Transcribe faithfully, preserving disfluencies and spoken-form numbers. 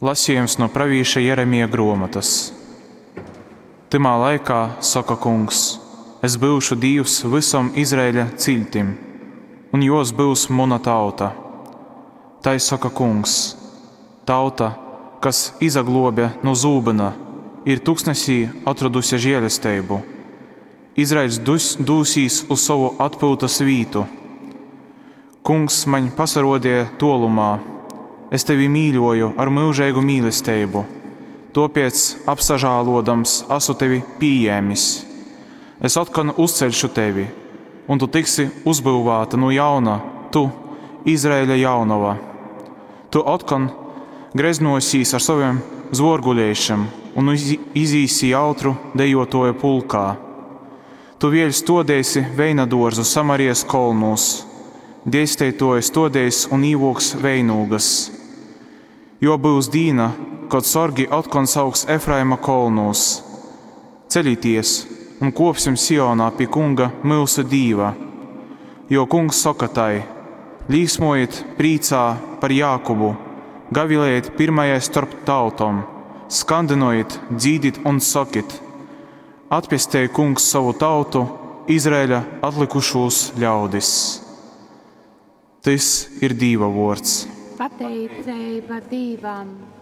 Lasījums no pravīša Jeremija grāmatas. Timā laikā, saka kungs, es būšu Dievs visam Izraēļa ciltim, un jos būs mana tauta. Tai saka kungs, tauta, kas izaglobja no zūbena, ir tuksnesī atradusi žēlestību. Izraēļs dūsīs uz savu atpūtas vītu. Kungs man pasarodīja tolumā, es tevi mīļoju ar mūžīgu mīlestību, tāpēc apsažālodams esmu tevi pieņēmis. Es atkal uzceļšu tevi, un tu tiksi uzbūvēta no jauna, tu, Izraēļa jaunava. Tu atkal greznosīs ar saviem zvorguļiešiem un izīsi jautru dejotoju pulkā. Tu vēl stodēsi veinadorzu Samarijas kolnūs, diestētojas stodēs un īvoks veinūgas. Jo būs dīna, kad sorgi atkal sauks Efraima kolnūs. Ceļieties un kopsim Sionā pie kunga mūsu Dīva. Jo kungs saka tai, līksmojiet prīcā par Jākubu, gavilējiet pirmajai starp tautom, skandinojiet, dzīdit un sakit. Atpestēja kungs savu tautu, Izraēļa atlikušos ļaudis. Tas ir Dieva vārds. Pateicība Dievam!